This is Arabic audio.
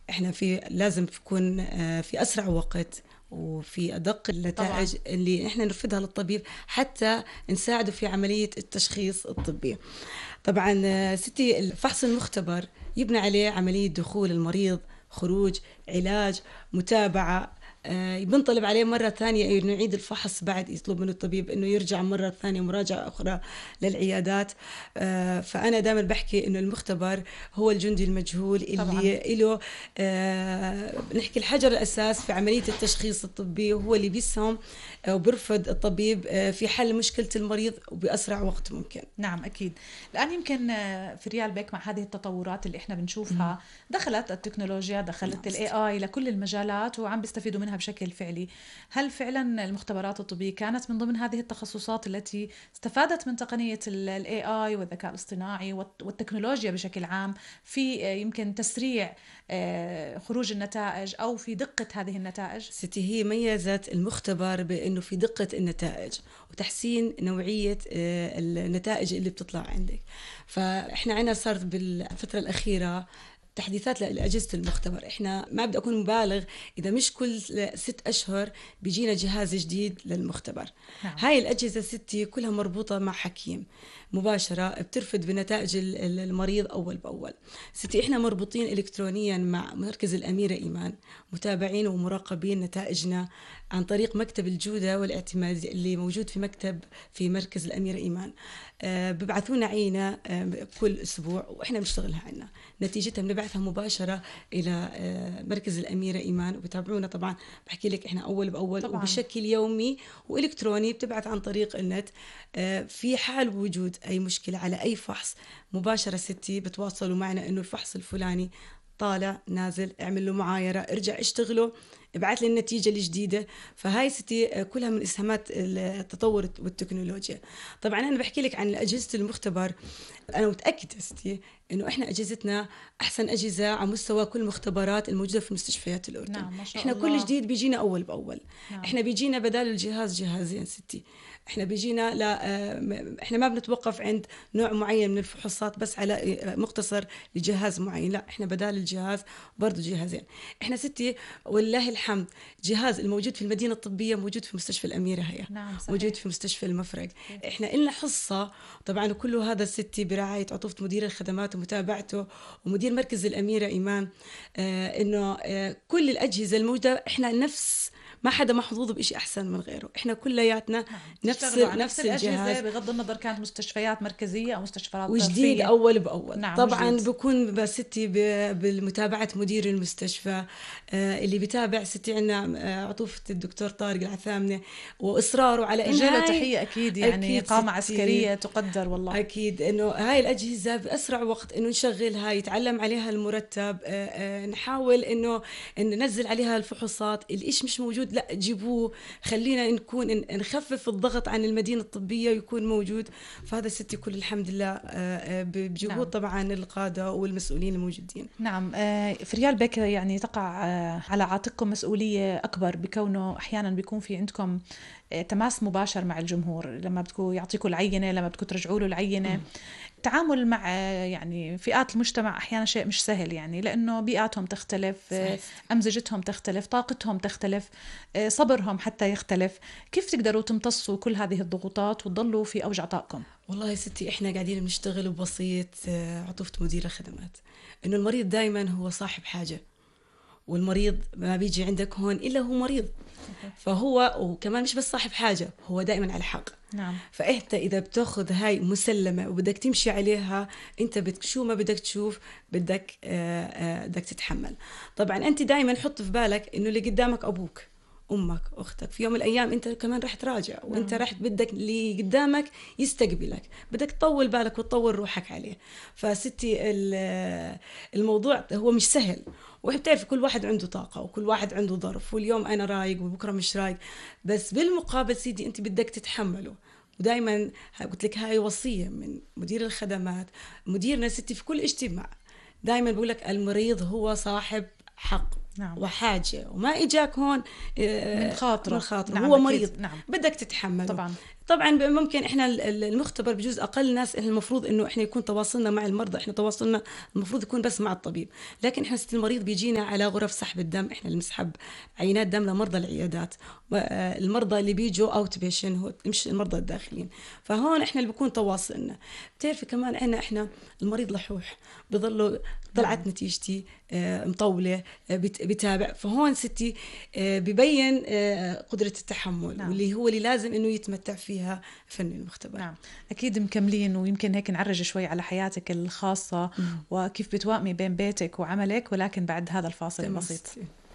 احنا لازم تكون في أسرع وقت وفي أدق النتائج طبعا. اللي احنا نرفضها للطبيب حتى نساعده في عملية التشخيص الطبي. طبعا ستي الفحص المختبر يبنى عليه عملية دخول المريض، خروج، علاج، متابعة. بنطلب عليه مرة ثانية إنه يعيد الفحص، بعد يطلب من الطبيب إنه يرجع مرة ثانية مراجعة أخرى للعيادات. فأنا دائما بحكي إنه المختبر هو الجندي المجهول اللي طبعا. له نحكي الحجر الأساس في عملية التشخيص الطبي، وهو اللي بيسهم وبرفض الطبيب في حل مشكلة المريض وبأسرع وقت ممكن. نعم أكيد. الآن يمكن في ريال بيك مع هذه التطورات اللي إحنا بنشوفها، دخلت التكنولوجيا، دخلت ال AI لكل المجالات وعم بيستفيدوا منها بشكل فعلي. هل فعلا المختبرات الطبية كانت من ضمن هذه التخصصات التي استفادت من تقنية ال AI والذكاء الاصطناعي والتكنولوجيا بشكل عام في يمكن تسريع خروج النتائج أو في دقة هذه النتائج؟ ستي هي ميزت المختبر بأنه في دقة النتائج وتحسين نوعية النتائج اللي بتطلع عندك. فإحنا عنا صار بالفترة الأخيرة تحديثات لأجهزة المختبر. إحنا ما بدي أكون مبالغ إذا مش كل 6 أشهر بيجينا جهاز جديد للمختبر. نعم. هاي الأجهزة ستي كلها مربوطة مع حكيم مباشرة، بترفد بنتائج المريض أول بأول. ستي إحنا مربوطين إلكترونيا مع مركز الأميرة إيمان، متابعين ومراقبين نتائجنا عن طريق مكتب الجودة والاعتماد اللي موجود في مركز الأميرة إيمان. ببعثونا عينة كل أسبوع وإحنا بنشتغلها عنا، نتيجتها بنبعثها مباشرة إلى مركز الأميرة إيمان وبتابعونا. طبعا بحكي لك إحنا أول بأول طبعاً. وبشكل يومي وإلكتروني، بتبعث عن طريق النت. في حال وجود أي مشكلة على أي فحص مباشرة ستي بتواصلوا معنا إنه الفحص الفلاني طالع نازل، اعمل له معايرة، ارجع اشتغله، ابعث لي النتيجة الجديدة. فهاي ستي كلها من إسهامات التطور والتكنولوجيا. طبعا أنا بحكي لك عن أجهزة المختبر، أنا متأكدة ستي إنه إحنا أجهزتنا أحسن أجهزة على مستوى كل المختبرات الموجودة في مستشفيات الأردن. نعم ما شاء إحنا الله. كل جديد بيجينا أول بأول. نعم. إحنا بيجينا بدال الجهاز جهازين ستي. إحنا بيجينا إحنا ما بنتوقف عند نوع معين من الفحوصات بس على مقتصر لجهاز معين، لا إحنا بدال الجهاز برضو جهازين. إحنا ستي والله الحمد جهاز الموجود في المدينة الطبية موجود في مستشفى الأميرة هي. نعم صحيح. موجود في مستشفى المفرق. إحنا إلنا حصة طبعا، وكله هذا ستي برعاية عطوفة مدير الخدمات ومتابعته ومدير مركز الأميرة إيمان. إنه كل الأجهزة الموجودة إحنا نفس، ما حدا محظوظ بإشي أحسن من غيره، إحنا كلياتنا نفس الجهاز. بغض النظر كانت مستشفيات مركزية أو مستشفيات وجديد طرفية. أول بأول. نعم طبعا وجديد. بكون بستي بالمتابعة مدير المستشفى اللي بتابع ستي عنا عطوفة الدكتور طارق العثامنة وإصراره على إن رجاله هاي تحية أكيد، يعني أكيد قامة ستي عسكرية تقدر والله. أكيد إنه هاي الأجهزة بأسرع وقت إنه نشغلها، يتعلم عليها المرتب. نحاول إنه ننزل عليها الفحوصات، الإيش مش موجود لا جيبوه، خلينا نكون نخفف الضغط عن المدينة الطبية ويكون موجود. فهذا ستي كل الحمد لله بجهود. نعم. طبعا القادة والمسؤولين الموجودين. نعم. في ريال بيك يعني تقع على عاتقكم مسؤولية أكبر بكونه أحيانا بيكون في عندكم تماس مباشر مع الجمهور لما بدكم يعطيكم العينة، لما بدكم ترجعوا له العينة. التعامل مع يعني فئات المجتمع أحيانا شيء مش سهل، يعني لأنه بيئاتهم تختلف، أمزجتهم تختلف، طاقتهم تختلف، صبرهم حتى يختلف. كيف تقدروا تمتصوا كل هذه الضغوطات وتضلوا في أوج عطائكم؟ والله يا ستي إحنا قاعدين بنشتغل ببسيط عطوفة مدير الخدمات، إنه المريض دايما هو صاحب حاجة، والمريض ما بيجي عندك هون إلا هو مريض. فهو وكمان مش بس صاحب حاجة، هو دائما على حق. نعم. فإنت إذا بتأخذ هاي مسلمة وبدك تمشي عليها، أنت شو ما بدك تشوف بدك تتحمل. طبعا أنت دائما حط في بالك إنه اللي قدامك أبوك أمك أختك، في يوم من الأيام أنت كمان رح تراجع وأنت رح بدك اللي قدامك يستقبلك، بدك تطول بالك وتطول روحك عليه. فستي الموضوع هو مش سهل، وبتعرف كل واحد عنده طاقة وكل واحد عنده ظرف، واليوم أنا رايق وبكرة مش رايق، بس بالمقابل سيدي أنت بدك تتحمله. ودايما قلت لك هاي وصية من مدير الخدمات، مديرنا ستي في كل اجتماع دايما بقول لك المريض هو صاحب حق. نعم. وحاجة وما إجاك هون من خاطره. نعم. هو مريض. أكيد. نعم. بدك تتحمله. طبعا ممكن إحنا المختبر بجوز أقل ناس المفروض إنه إحنا يكون تواصلنا مع المرضى، إحنا تواصلنا المفروض يكون بس مع الطبيب، لكن إحنا المريض بيجينا على غرف سحب الدم، إحنا اللي بنسحب عينات دم لمرضى العيادات، المرضى اللي بيجوا أوت بيشن مش المرضى الداخلين، فهون إحنا اللي بيكون تواصلنا. بتعرفي كمان إحنا المريض لحوح بضله طلعت نتيجتي مطولة بتابع، فهون ستي ببين قدرة التحمل. نعم. واللي هو اللي لازم إنه يتمتع فيها فن المختبر. نعم. أكيد مكملين، ويمكن هيك نعرج شوي على حياتك الخاصة وكيف بتوائمي بين بيتك وعملك، ولكن بعد هذا الفاصل البسيط.